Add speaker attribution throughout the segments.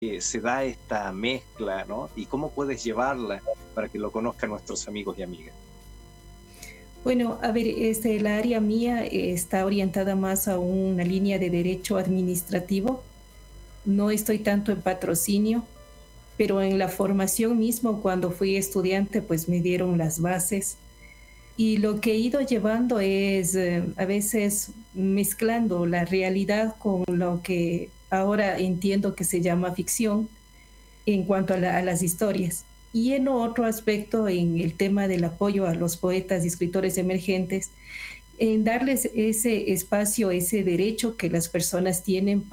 Speaker 1: se da esta mezcla, ¿no? Y cómo puedes llevarla para que lo conozcan nuestros amigos y amigas.
Speaker 2: Bueno, a ver, la área mía está orientada más a una línea de derecho administrativo. No estoy tanto en patrocinio, pero en la formación mismo, cuando fui estudiante, pues me dieron las bases. Y lo que he ido llevando es a veces mezclando la realidad con lo que ahora entiendo que se llama ficción en cuanto a, a las historias. Y en otro aspecto, en el tema del apoyo a los poetas y escritores emergentes, en darles ese espacio, ese derecho que las personas tienen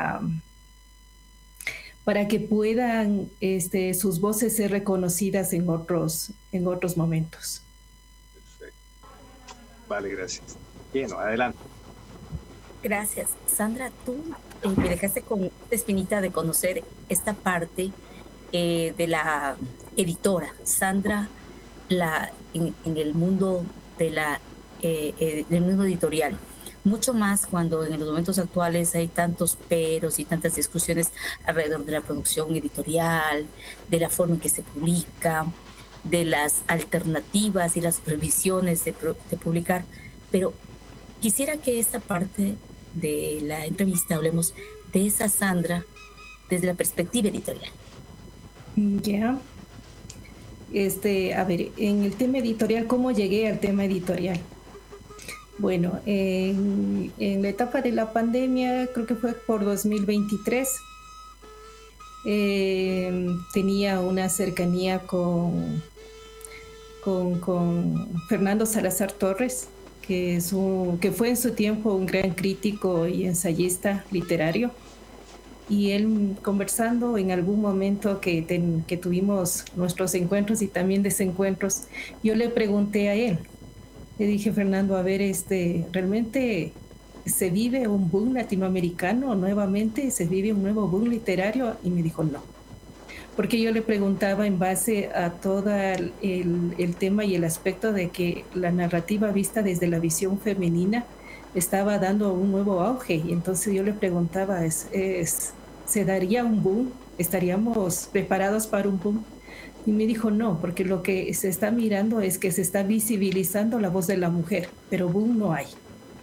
Speaker 2: para que puedan sus voces ser reconocidas en otros momentos.
Speaker 1: Perfecto. Vale, gracias. Bien, adelante.
Speaker 3: Gracias. Sandra, tú me dejaste con esta espinita de conocer esta parte de la editora. Sandra, en el mundo del mundo editorial. Mucho más cuando en los momentos actuales hay tantos peros y tantas discusiones alrededor de la producción editorial, de la forma en que se publica, de las alternativas y las previsiones de publicar. Pero quisiera que esta parte de la entrevista hablemos de esa Sandra desde la perspectiva editorial.
Speaker 2: Ya. A ver, en el tema editorial, ¿cómo llegué al tema editorial? Bueno, en la etapa de la pandemia, creo que fue por 2023, tenía una cercanía con Fernando Salazar Torres, que fue en su tiempo un gran crítico y ensayista literario. Y él conversando en algún momento que tuvimos nuestros encuentros y también desencuentros, yo le pregunté a él, le dije, Fernando, a ver, ¿realmente se vive un boom latinoamericano nuevamente? ¿Se vive un nuevo boom literario? Y me dijo, no. Porque yo le preguntaba en base a todo el tema y el aspecto de que la narrativa vista desde la visión femenina estaba dando un nuevo auge. Y entonces yo le preguntaba, ¿se daría un boom? ¿Estaríamos preparados para un boom? Y me dijo, no, porque lo que se está mirando es que se está visibilizando la voz de la mujer, pero boom no hay.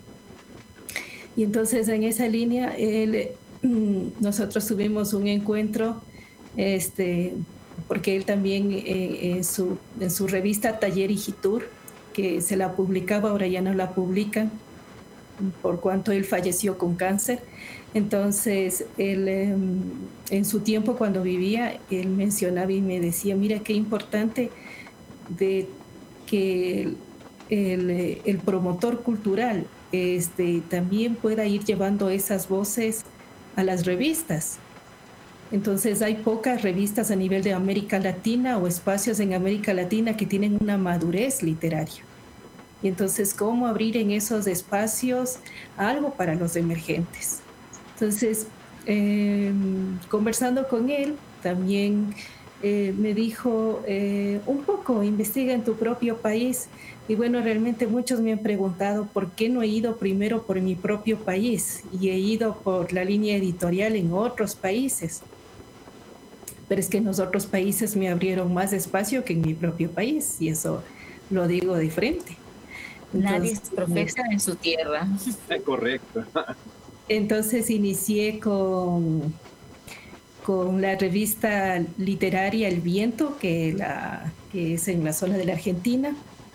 Speaker 2: Y entonces en esa línea nosotros tuvimos un encuentro, porque él también en su revista Taller Igitur, que se la publicaba, ahora ya no la publican, por cuanto él falleció con cáncer. Entonces, él en su tiempo cuando vivía, él mencionaba y me decía, mira qué importante de que el promotor cultural también pueda ir llevando esas voces a las revistas. Entonces hay pocas revistas a nivel de América Latina o espacios en América Latina que tienen una madurez literaria. Y entonces, ¿cómo abrir en esos espacios algo para los emergentes? Entonces, conversando con él, también me dijo, un poco, investiga en tu propio país. Y bueno, realmente muchos me han preguntado por qué no he ido primero por mi propio país y he ido por la línea editorial en otros países. Pero es que en los otros países me abrieron más espacio que en mi propio país, y eso lo digo de frente.
Speaker 3: Nadie es profeta en su tierra.
Speaker 1: Correcto.
Speaker 2: Entonces inicié con la revista literaria El Viento, que es en la zona de la Argentina.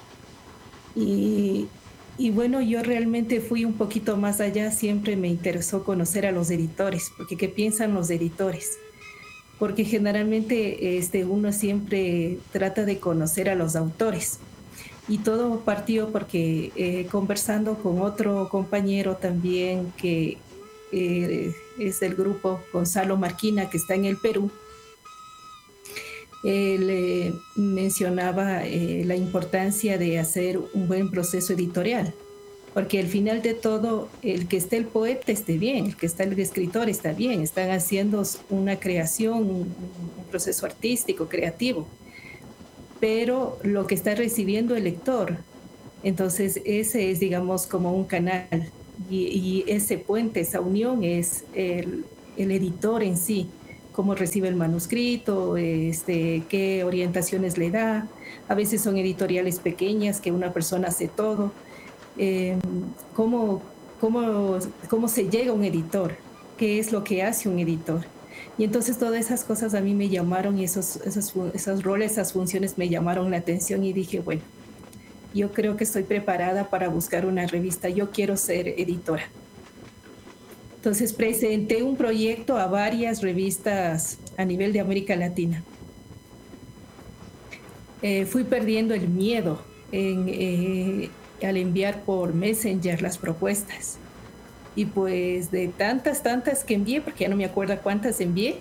Speaker 2: Y bueno, yo realmente fui un poquito más allá, siempre me interesó conocer a los editores, porque ¿qué piensan los editores? Porque generalmente uno siempre trata de conocer a los autores. Y todo partió porque conversando con otro compañero también que es del grupo Gonzalo Marquina, que está en el Perú, él mencionaba la importancia de hacer un buen proceso editorial, porque al final de todo, el que esté el poeta esté bien, el que está el escritor está bien, están haciendo una creación, un proceso artístico, creativo, pero lo que está recibiendo el lector, entonces ese es, digamos, como un canal, y ese puente, esa unión es el editor en sí, cómo recibe el manuscrito, qué orientaciones le da. A veces son editoriales pequeñas que una persona hace todo. Eh, cómo, cómo se llega a un editor, qué es lo que hace un editor. Y entonces todas esas cosas a mí me llamaron y esos roles, esas funciones me llamaron la atención y dije, bueno, yo creo que estoy preparada para buscar una revista, yo quiero ser editora. Entonces presenté un proyecto a varias revistas a nivel de América Latina. Fui perdiendo el miedo al enviar por Messenger las propuestas. Y pues de tantas que envié, porque ya no me acuerdo cuántas envié,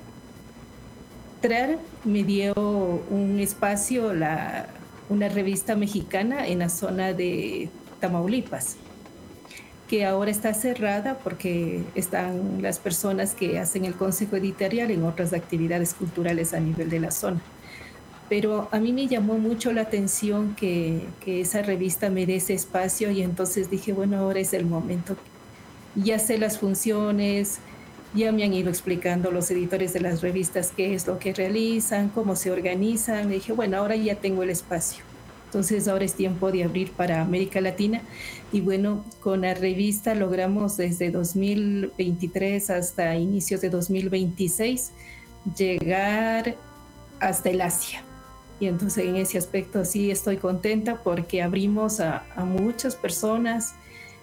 Speaker 2: TRAR me dio un espacio, una revista mexicana en la zona de Tamaulipas, que ahora está cerrada porque están las personas que hacen el consejo editorial en otras actividades culturales a nivel de la zona. Pero a mí me llamó mucho la atención que esa revista me dé ese espacio y entonces dije, bueno, ahora es el momento. Ya sé las funciones, ya me han ido explicando los editores de las revistas qué es lo que realizan, cómo se organizan. Le dije, bueno, ahora ya tengo el espacio. Entonces ahora es tiempo de abrir para América Latina. Y bueno, con la revista logramos desde 2023 hasta inicios de 2026 llegar hasta el Asia. Y entonces en ese aspecto sí estoy contenta porque abrimos a muchas personas.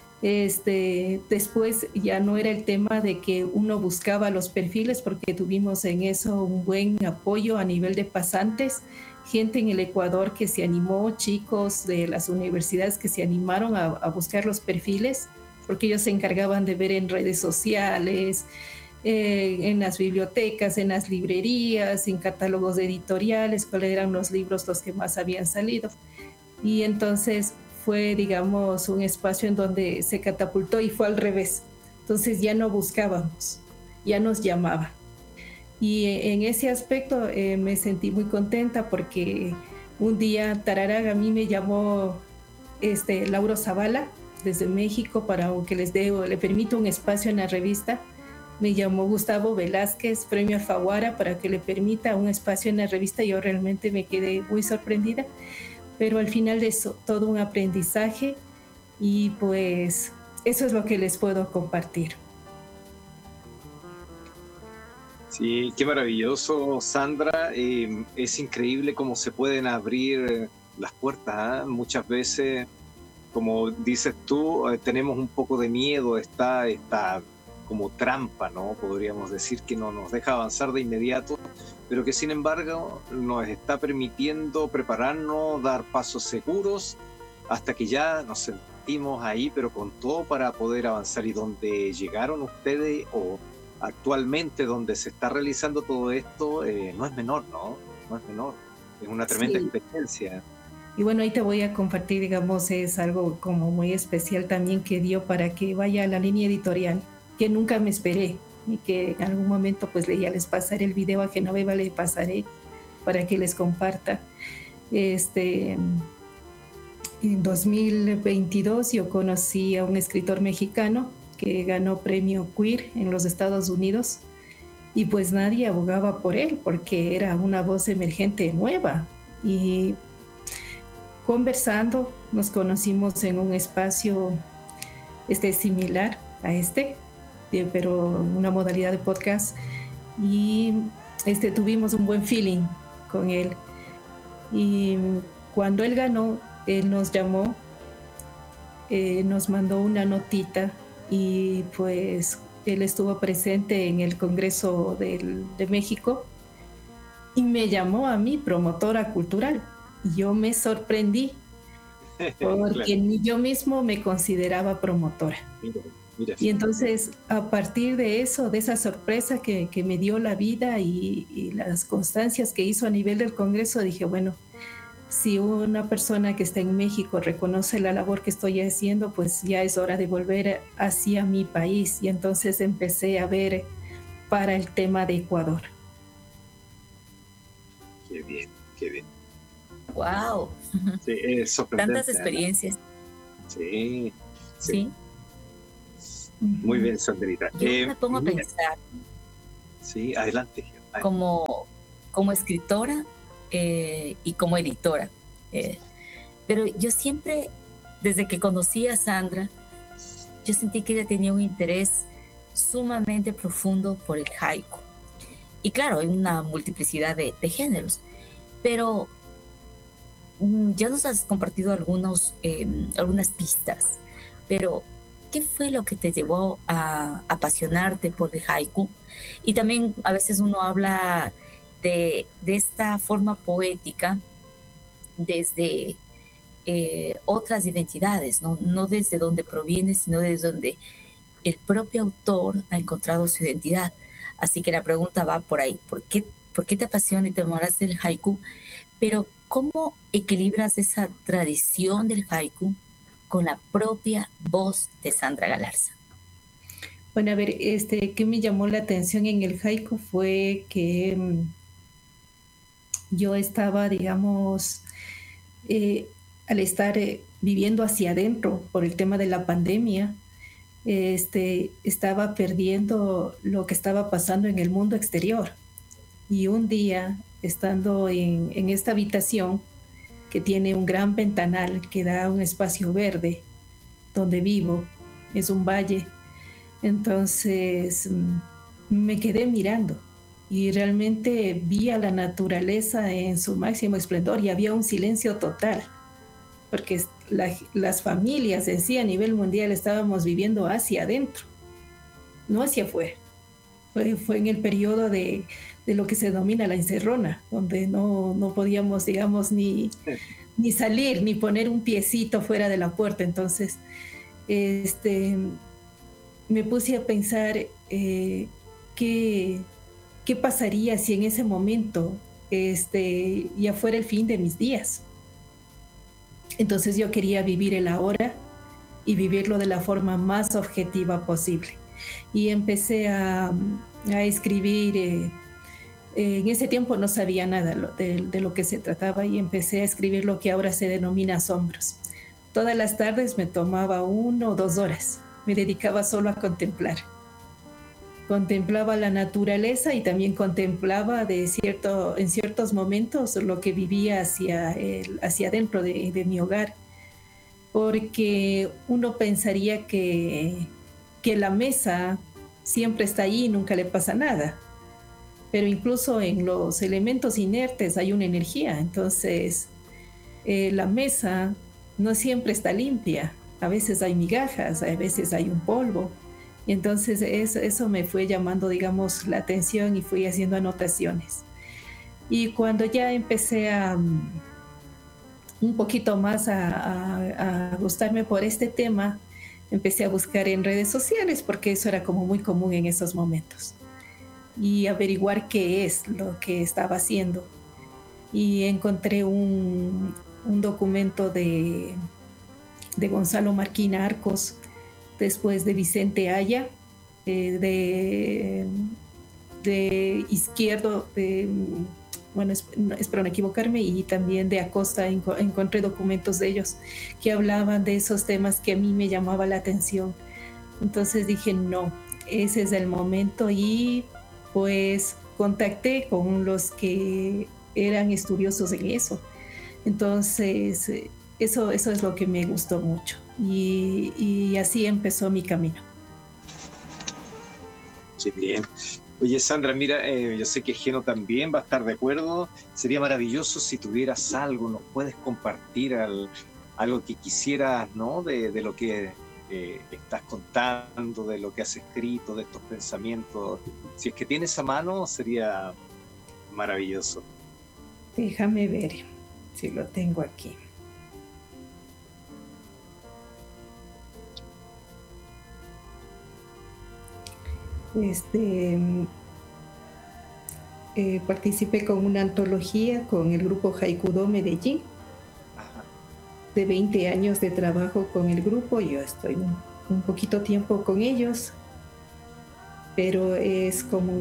Speaker 2: Después ya no era el tema de que uno buscaba los perfiles porque tuvimos en eso un buen apoyo a nivel de pasantes, gente en el Ecuador que se animó, chicos de las universidades que se animaron a buscar los perfiles porque ellos se encargaban de ver en redes sociales, en las bibliotecas, en las librerías, en catálogos editoriales, cuáles eran los libros los que más habían salido. Y entonces fue, digamos, un espacio en donde se catapultó y fue al revés. Entonces ya no buscábamos, ya nos llamaban. Y en ese aspecto me sentí muy contenta porque un día Tararag a mí me llamó Lauro Zavala desde México para que le permita un espacio en la revista. Me llamó Gustavo Velázquez, Premio Alfaguara, para que le permita un espacio en la revista. Yo realmente me quedé muy sorprendida. Pero al final de eso, todo un aprendizaje y pues eso es lo que les puedo compartir.
Speaker 1: Sí, qué maravilloso, Sandra. Es increíble cómo se pueden abrir las puertas, ¿eh? Muchas veces, como dices tú, tenemos un poco de miedo, esta como trampa, ¿no? Podríamos decir que no nos deja avanzar de inmediato, pero que sin embargo nos está permitiendo prepararnos, dar pasos seguros hasta que ya nos sentimos ahí, pero con todo para poder avanzar. Y donde llegaron ustedes o actualmente donde se está realizando todo esto, no es menor, ¿no? No es menor, es una tremenda experiencia.
Speaker 2: Y bueno, ahí te voy a compartir, digamos, es algo como muy especial también que dio para que vaya a la línea editorial, que nunca me esperé y que en algún momento pues ya les pasaré el video a Genoveva, le pasaré para que les comparta. En 2022 yo conocí a un escritor mexicano que ganó premio Queer en los Estados Unidos y pues nadie abogaba por él porque era una voz emergente nueva. Y conversando nos conocimos en un espacio similar a pero una modalidad de podcast, y tuvimos un buen feeling con él. Y cuando él ganó, él nos llamó, nos mandó una notita y pues él estuvo presente en el Congreso de México y me llamó a mí promotora cultural. Yo me sorprendí porque ni yo mismo me consideraba promotora. Mira. Y entonces, a partir de eso, de esa sorpresa que me dio la vida y las constancias que hizo a nivel del Congreso, dije, bueno, si una persona que está en México reconoce la labor que estoy haciendo, pues ya es hora de volver hacia mi país. Y entonces empecé a ver para el tema de Ecuador.
Speaker 1: Qué bien, qué bien.
Speaker 3: ¡Wow!
Speaker 1: Sí, es sorprendente.
Speaker 3: Tantas experiencias.
Speaker 1: Sí, sí. Muy bien, Sandrita.
Speaker 3: Yo me pongo a pensar.
Speaker 1: Sí, adelante.
Speaker 3: como escritora y como editora. Pero yo siempre, desde que conocí a Sandra, yo sentí que ella tenía un interés sumamente profundo por el haiku. Y claro, hay una multiplicidad de géneros, pero ya nos has compartido algunas pistas, pero ¿qué fue lo que te llevó a apasionarte por el haiku? Y también a veces uno habla de esta forma poética desde otras identidades, ¿no? Desde donde proviene, sino desde donde el propio autor ha encontrado su identidad. Así que la pregunta va por ahí. ¿Por qué te apasiona y te enamoras del haiku? Pero ¿cómo equilibras esa tradición del haiku con la propia voz de Sandra Galarza?
Speaker 2: Bueno, a ver, que me llamó la atención en el haiku fue que yo estaba, digamos, al estar viviendo hacia adentro por el tema de la pandemia, estaba perdiendo lo que estaba pasando en el mundo exterior. Y un día, estando en esta habitación que tiene un gran ventanal que da un espacio verde donde vivo, es un valle, entonces me quedé mirando y realmente vi a la naturaleza en su máximo esplendor y había un silencio total, porque las familias en sí a nivel mundial estábamos viviendo hacia adentro, no hacia afuera. Fue en el periodo de lo que se denomina la encerrona, donde no podíamos, digamos, ni salir, ni poner un piecito fuera de la puerta. Entonces, me puse a pensar qué pasaría si en ese momento ya fuera el fin de mis días. Entonces yo quería vivir el ahora y vivirlo de la forma más objetiva posible. Y empecé a escribir. En ese tiempo no sabía nada de lo que se trataba y empecé a escribir lo que ahora se denomina asombros. Todas las tardes me tomaba 1 o 2 horas. Me dedicaba solo a contemplar. Contemplaba la naturaleza y también contemplaba en ciertos momentos lo que vivía hacia adentro de mi hogar. Porque uno pensaría que la mesa siempre está ahí y nunca le pasa nada. Pero incluso en los elementos inertes hay una energía. Entonces, la mesa no siempre está limpia. A veces hay migajas, a veces hay un polvo. Y entonces eso me fue llamando, digamos, la atención y fui haciendo anotaciones. Y cuando ya empecé un poquito más a gustarme por este tema, empecé a buscar en redes sociales porque eso era como muy común en esos momentos. Y averiguar qué es lo que estaba haciendo. Y encontré un documento de Gonzalo Marquina Arcos, después de Vicente Aya, de Izquierdo, bueno, espero no equivocarme, y también de Acosta. Encontré documentos de ellos que hablaban de esos temas que a mí me llamaba la atención. Entonces dije, no, ese es el momento, y pues contacté con los que eran estudiosos en eso. Entonces, eso es lo que me gustó mucho. Y así empezó mi camino.
Speaker 1: Qué bien. Oye, Sandra, mira, yo sé que Geno también va a estar de acuerdo. Sería maravilloso si tuvieras algo, nos puedes compartir algo que quisieras, ¿no? De lo que estás contando, de lo que has escrito, de estos pensamientos. Si es que tienes a mano, sería maravilloso.
Speaker 2: Déjame ver si lo tengo aquí. Participé con una antología con el grupo Haiku-Do Medellín. Ajá. De 20 años de trabajo con el grupo. Yo estoy un poquito tiempo con ellos, pero es como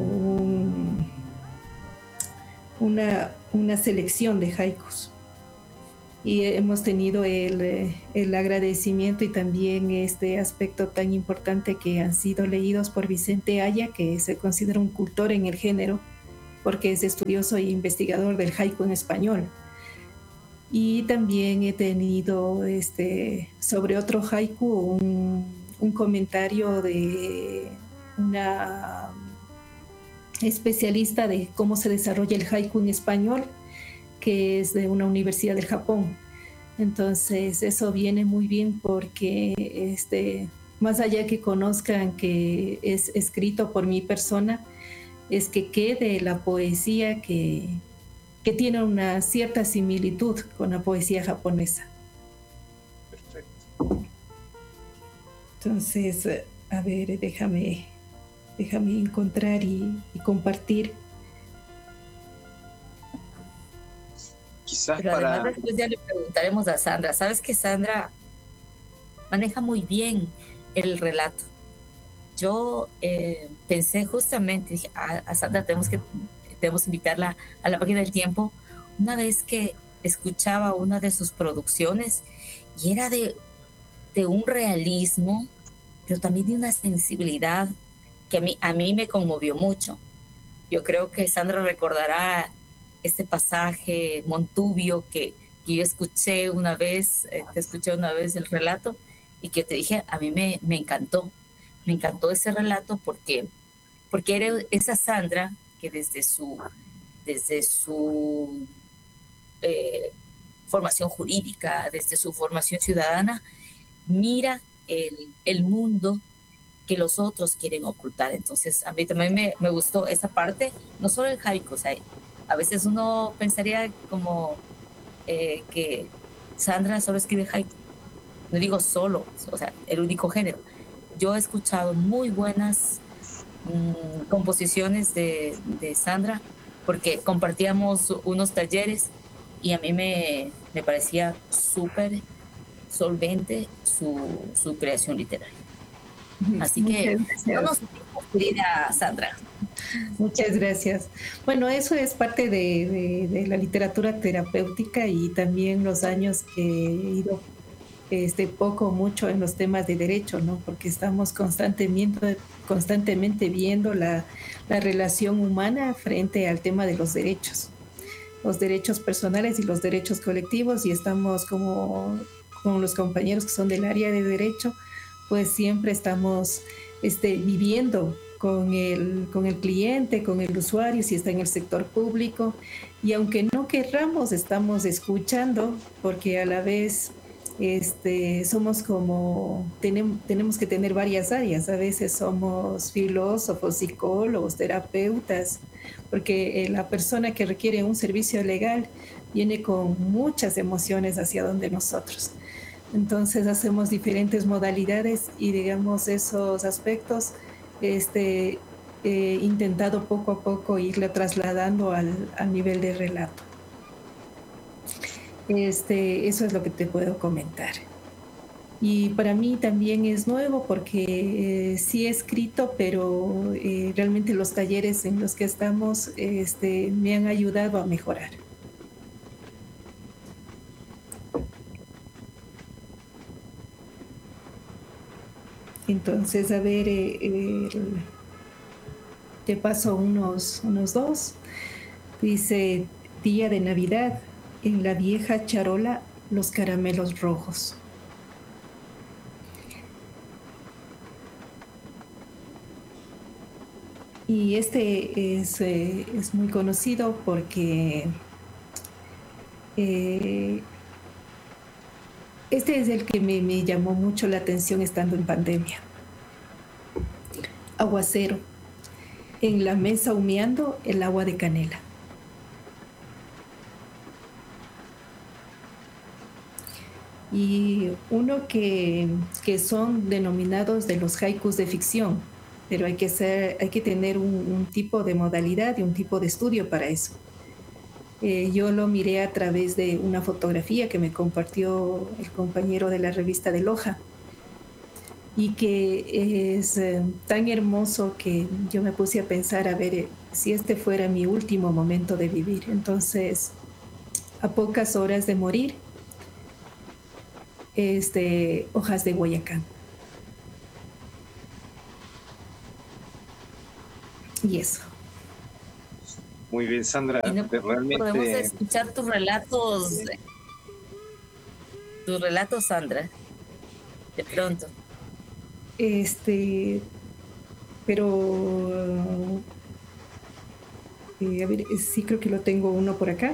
Speaker 2: una selección de haikus. Y hemos tenido el agradecimiento y también este aspecto tan importante que han sido leídos por Vicente Aya, que se considera un cultor en el género, porque es estudioso e investigador del haiku en español. Y también he tenido sobre otro haiku un comentario de una especialista de cómo se desarrolla el haiku en español, que es de una universidad del Japón. Entonces eso viene muy bien porque más allá que conozcan que es escrito por mi persona, es que quede la poesía que tiene una cierta similitud con la poesía japonesa.
Speaker 1: Perfecto.
Speaker 2: Entonces, a ver, déjame encontrar y compartir.
Speaker 1: Quizás
Speaker 3: Pero
Speaker 1: para...
Speaker 3: además después ya le preguntaremos a Sandra. Sabes que Sandra maneja muy bien el relato. Yo pensé justamente, dije, a Sandra debemos invitarla a la página del tiempo, una vez que escuchaba una de sus producciones y era de un realismo, pero también de una sensibilidad que a mí me conmovió mucho. Yo creo que Sandra recordará este pasaje Montubio que yo escuché una vez, te escuché una vez el relato y que te dije, a mí me encantó. Me encantó ese relato porque era esa Sandra que desde su formación jurídica, desde su formación ciudadana, mira el mundo que los otros quieren ocultar. Entonces, a mí también me gustó esa parte, no solo el haiku, o sea, a veces uno pensaría como que Sandra solo escribe haiku. No digo solo, o sea, el único género. Yo he escuchado muy buenas composiciones de Sandra porque compartíamos unos talleres y a mí me parecía súper solvente su creación literaria. Así que no nos querida Sandra.
Speaker 2: Muchas gracias. Bueno, eso es parte de la literatura terapéutica y también los años que he ido poco o mucho en los temas de derecho, ¿no? Porque estamos constantemente viendo la relación humana frente al tema de los derechos personales y los derechos colectivos, y estamos como con los compañeros que son del área de derecho, pues siempre estamos viviendo con el cliente, con el usuario, si está en el sector público, y aunque no querramos, estamos escuchando, porque a la vez somos como, tenemos que tener varias áreas. A veces somos filósofos, psicólogos, terapeutas, porque la persona que requiere un servicio legal viene con muchas emociones hacia donde nosotros. Entonces hacemos diferentes modalidades y, digamos, esos aspectos intentado poco a poco irle trasladando al nivel de relato. Eso es lo que te puedo comentar. Y para mí también es nuevo porque sí he escrito, pero realmente los talleres en los que estamos me han ayudado a mejorar. Entonces, a ver, te paso unos dos. Dice, día de Navidad, en la vieja charola, los caramelos rojos. Y es muy conocido porque este es el que me llamó mucho la atención estando en pandemia. Aguacero. En la mesa humeando el agua de canela. Y uno que son denominados de los haikus de ficción, pero hay que tener un tipo de modalidad y un tipo de estudio para eso. Yo lo miré a través de una fotografía que me compartió el compañero de la revista de Loja, y que es tan hermoso que yo me puse a pensar, a ver, si este fuera mi último momento de vivir. Entonces, a pocas horas de morir, hojas de Guayacán. Y eso.
Speaker 1: Muy bien, Sandra.
Speaker 3: Y no podemos
Speaker 1: Realmente
Speaker 3: escuchar tus relatos, Sandra, de pronto.
Speaker 2: Pero a ver, sí creo que lo tengo uno por acá.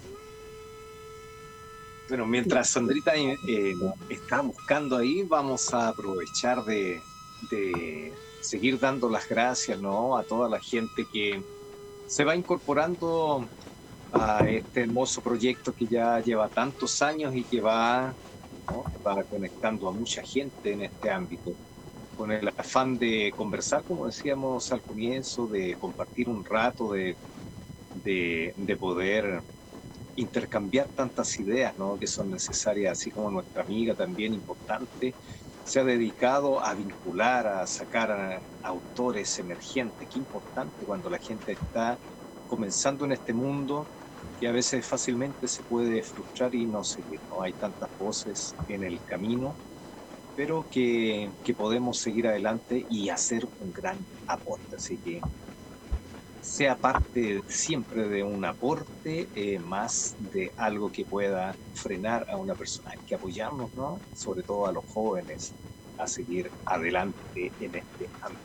Speaker 1: bueno, mientras Sandrita está buscando ahí, vamos a aprovechar de seguir dando las gracias, ¿no? A toda la gente que se va incorporando a este hermoso proyecto que ya lleva tantos años y que va, ¿no? Va conectando a mucha gente en este ámbito, con el afán de conversar, como decíamos al comienzo, de compartir un rato, de poder intercambiar tantas ideas, ¿no? Que son necesarias, así como nuestra amiga también importante se ha dedicado a vincular, a sacar a autores emergentes. Qué importante cuando la gente está comenzando en este mundo, que a veces fácilmente se puede frustrar y no seguir, ¿no? Hay tantas voces en el camino, pero que podemos seguir adelante y hacer un gran aporte. Así que sea parte siempre de un aporte, más de algo que pueda frenar a una persona. Hay que apoyarnos, ¿no? Sobre todo a los jóvenes, a seguir adelante en este ámbito.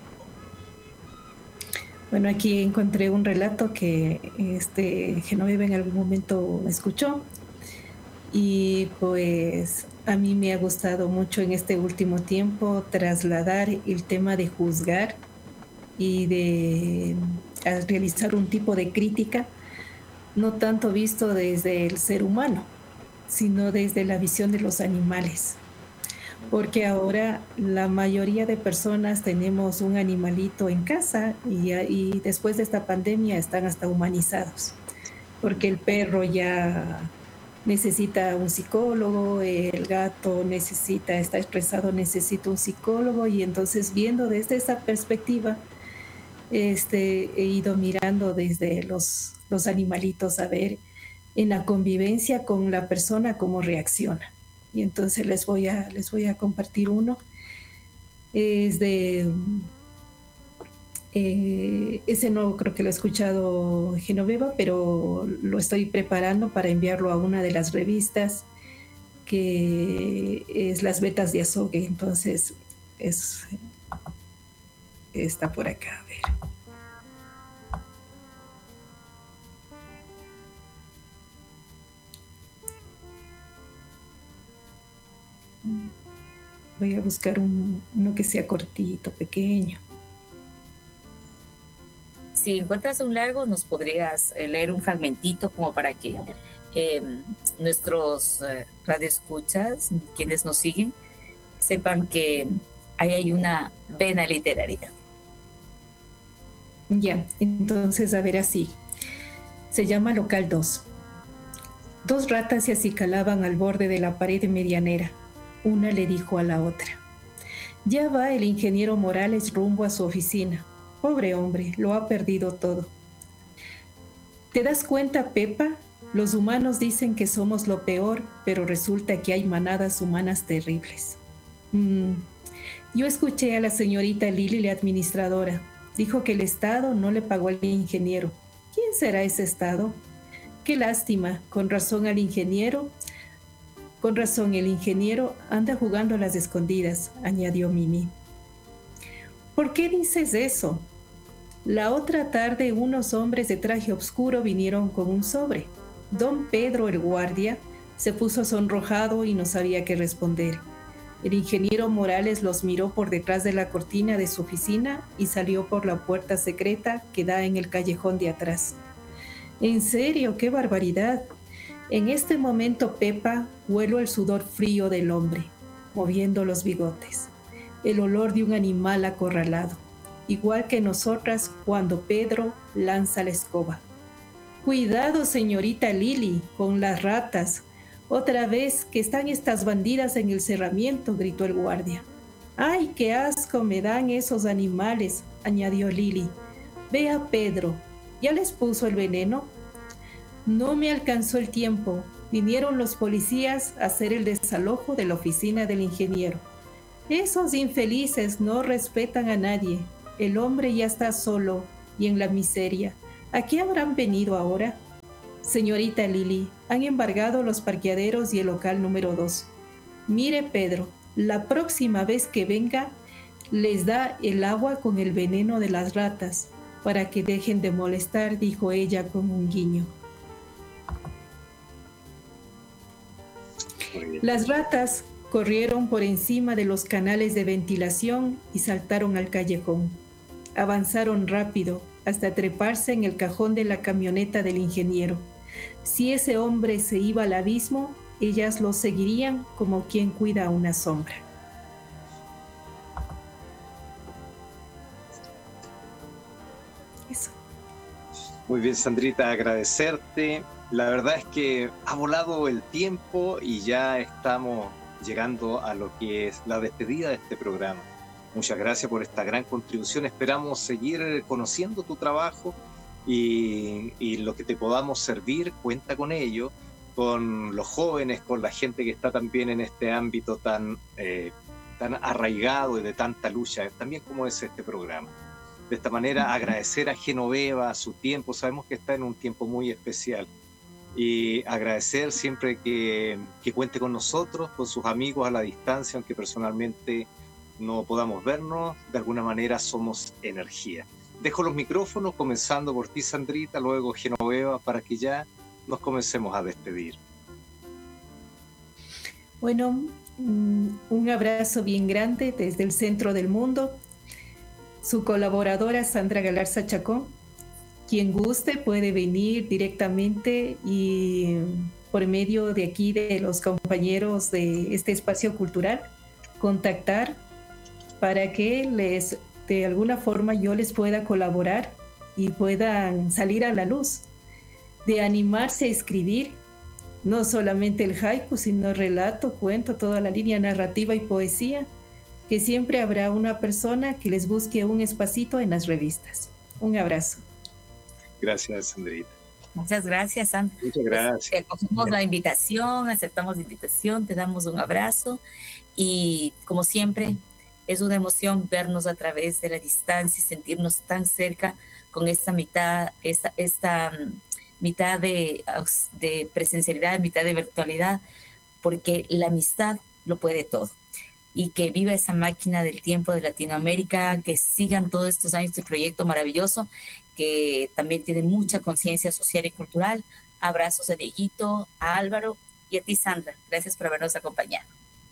Speaker 2: Bueno, aquí encontré un relato que Genoveva en algún momento escuchó y pues a mí me ha gustado mucho en este último tiempo trasladar el tema de juzgar y de realizar un tipo de crítica, no tanto visto desde el ser humano, sino desde la visión de los animales. Porque ahora la mayoría de personas tenemos un animalito en casa y después de esta pandemia están hasta humanizados, porque el perro ya necesita un psicólogo, el gato está estresado, necesita un psicólogo, y entonces viendo desde esa perspectiva, he ido mirando desde los animalitos a ver en la convivencia con la persona cómo reacciona. Y entonces les voy a compartir uno. Es de ese no creo que lo ha escuchado Genoveva, pero lo estoy preparando para enviarlo a una de las revistas que es Las Vetas de Azogue. Entonces está por acá, a ver. Voy a buscar uno que sea cortito, pequeño.
Speaker 3: Si encuentras un largo, nos podrías leer un fragmentito como para que nuestros radioescuchas, quienes nos siguen, sepan que ahí hay una vena literaria.
Speaker 2: Ya, entonces a ver, así. Se llama Local 2. Dos ratas se acicalaban al borde de la pared medianera. Una le dijo a la otra: ya va el ingeniero Morales rumbo a su oficina. Pobre hombre, lo ha perdido todo. ¿Te das cuenta, Pepa? Los humanos dicen que somos lo peor, pero resulta que hay manadas humanas terribles. Yo escuché a la señorita Lili, la administradora. Dijo que el Estado no le pagó al ingeniero. ¿Quién será ese Estado? Qué lástima, con razón el ingeniero anda jugando a las escondidas, añadió Mimi. ¿Por qué dices eso? La otra tarde unos hombres de traje oscuro vinieron con un sobre. Don Pedro, el guardia, se puso sonrojado y no sabía qué responder. El ingeniero Morales los miró por detrás de la cortina de su oficina y salió por la puerta secreta que da en el callejón de atrás. En serio, qué barbaridad. En este momento, Pepa, huelo el sudor frío del hombre, moviendo los bigotes, el olor de un animal acorralado, igual que nosotras cuando Pedro lanza la escoba. Cuidado, señorita Lili, con las ratas. Otra vez que están estas bandidas en el cerramiento, gritó el guardia. ¡Ay, qué asco me dan esos animales!, añadió Lili. Ve a Pedro, ¿ya les puso el veneno? No me alcanzó el tiempo. Vinieron los policías a hacer el desalojo de la oficina del ingeniero. Esos infelices no respetan a nadie. El hombre ya está solo y en la miseria. ¿A qué habrán venido ahora? Señorita Lily, han embargado los parqueaderos y el local número 2. Mire, Pedro, la próxima vez que venga, les da el agua con el veneno de las ratas, para que dejen de molestar, dijo ella con un guiño. Las ratas corrieron por encima de los canales de ventilación y saltaron al callejón. Avanzaron rápido hasta treparse en el cajón de la camioneta del ingeniero. Si ese hombre se iba al abismo, ellas lo seguirían como quien cuida una sombra. Eso.
Speaker 1: Muy bien, Sandrita, agradecerte. La verdad es que ha volado el tiempo y ya estamos llegando a lo que es la despedida de este programa. Muchas gracias por esta gran contribución. Esperamos seguir conociendo tu trabajo y lo que te podamos servir, cuenta con ello, con los jóvenes, con la gente que está también en este ámbito tan arraigado y de tanta lucha, también como es este programa. De esta manera, agradecer a Genoveva su tiempo. Sabemos que está en un tiempo muy especial. Y agradecer siempre que cuente con nosotros, con sus amigos a la distancia, aunque personalmente no podamos vernos, de alguna manera somos energía. Dejo los micrófonos, comenzando por ti, Sandrita, luego Genoveva, para que ya nos comencemos a despedir.
Speaker 2: Bueno, un abrazo bien grande desde el centro del mundo. Su colaboradora Sandra Galarza Chacón. Quien guste puede venir directamente y por medio de aquí de los compañeros de este espacio cultural, contactar para que de alguna forma yo les pueda colaborar y puedan salir a la luz, de animarse a escribir, no solamente el haiku, sino relato, cuento, toda la línea narrativa y poesía, que siempre habrá una persona que les busque un espacito en las revistas. Un abrazo.
Speaker 1: Gracias, Sandrita.
Speaker 3: Muchas gracias, Sandra.
Speaker 1: Muchas gracias.
Speaker 3: Te acogemos la invitación, aceptamos la invitación, te damos un abrazo y como siempre es una emoción vernos a través de la distancia y sentirnos tan cerca con esta mitad, esta mitad de presencialidad, mitad de virtualidad, porque la amistad lo puede todo. Y que viva esa máquina del tiempo de Latinoamérica, que sigan todos estos años de proyecto maravilloso, que también tiene mucha conciencia social y cultural. Abrazos a Dieguito, a Álvaro y a ti, Sandra. Gracias por habernos acompañado.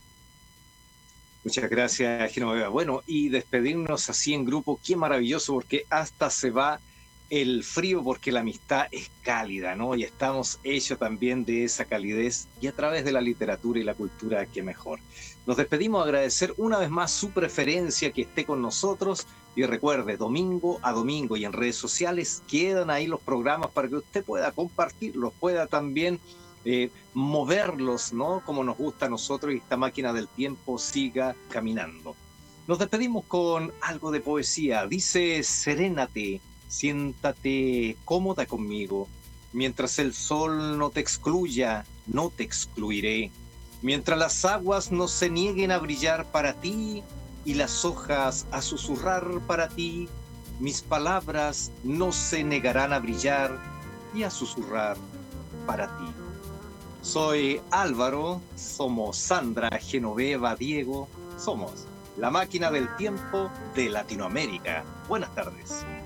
Speaker 1: Muchas gracias, Genoveva. Bueno, y despedirnos así en grupo, qué maravilloso, porque hasta se va el frío, porque la amistad es cálida, ¿no? Y estamos hechos también de esa calidez, y a través de la literatura y la cultura, qué mejor. Nos despedimos, agradecer una vez más su preferencia, que esté con nosotros, y recuerde, domingo a domingo y en redes sociales quedan ahí los programas para que usted pueda compartirlos, pueda también moverlos, ¿no? Como nos gusta a nosotros, y esta máquina del tiempo siga caminando. Nos despedimos con algo de poesía. Dice: serénate, siéntate cómoda conmigo. Mientras el sol no te excluya, no te excluiré. Mientras las aguas no se nieguen a brillar para ti y las hojas a susurrar para ti, mis palabras no se negarán a brillar y a susurrar para ti. Soy Álvaro, somos Sandra, Genoveva, Diego, somos la máquina del tiempo de Latinoamérica. Buenas tardes.